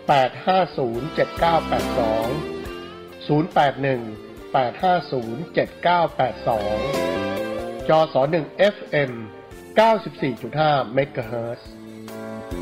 จส.1 FM 94.5 เมกะเฮิรตซ์